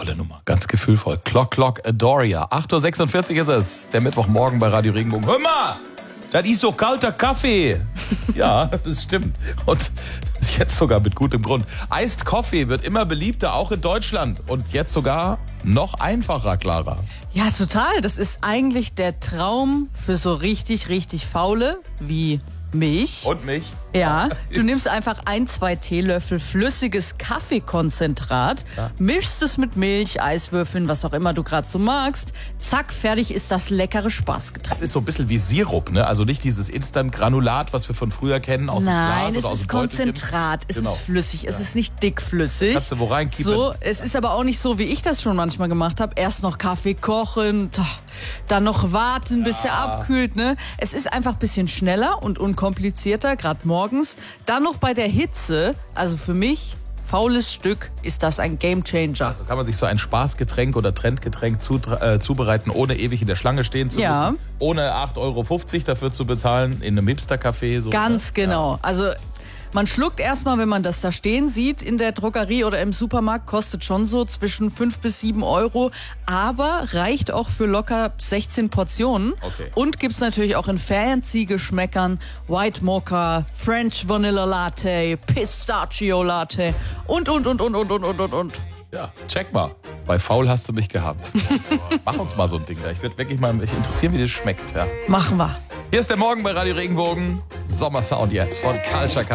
Tolle Nummer, ganz gefühlvoll. Clock Adoria. 8.46 Uhr ist es, der Mittwochmorgen bei Radio Regenbogen. Hör mal, das ist so kalter Kaffee. Ja, das stimmt. Und jetzt sogar mit gutem Grund. Iced Coffee wird immer beliebter, auch in Deutschland. Und jetzt sogar noch einfacher, Clara. Ja, total. Das ist eigentlich der Traum für so richtig Faule wie mich. Und mich? Ja, du nimmst einfach 1-2 Teelöffel flüssiges Kaffeekonzentrat, mischst es mit Milch, Eiswürfeln, was auch immer du gerade so magst. Zack, fertig ist das leckere Spaßgetränk. Das ist so ein bisschen wie Sirup, ne? Also nicht dieses Instant-Granulat, was wir von früher kennen, aus dem Glas oder aus dem Beutelchen. Konzentrat, es ist flüssig, es ist nicht dickflüssig. Kannst du wo reinkippen? So, es ist aber auch nicht so, wie ich das schon manchmal gemacht habe. Erst noch Kaffee kochen, dann noch warten, bis er abkühlt, ne? Es ist einfach ein bisschen schneller und unkomplizierter, gerade morgens. Dann noch bei der Hitze, also für mich, faules Stück, ist das ein Gamechanger. Also kann man sich so ein Spaßgetränk oder Trendgetränk zubereiten, ohne ewig in der Schlange stehen zu müssen. Ohne 8,50 € dafür zu bezahlen, in einem Hipster-Café. So, Ganz genau. Ja. Also man schluckt erstmal, wenn man das da stehen sieht in der Drogerie oder im Supermarkt, kostet schon so zwischen 5 bis 7 €, aber reicht auch für locker 16 Portionen. Okay. Und gibt's natürlich auch in fancy Geschmäckern, White Mocha, French Vanilla Latte, Pistachio Latte und. Ja, check mal. Bei Faul hast du mich gehabt. Mach uns mal so ein Ding da. Ich würde wirklich mal mich interessieren, wie das schmeckt. Ja. Machen wir. Hier ist der Morgen bei Radio Regenbogen. Sommersound jetzt von Culture.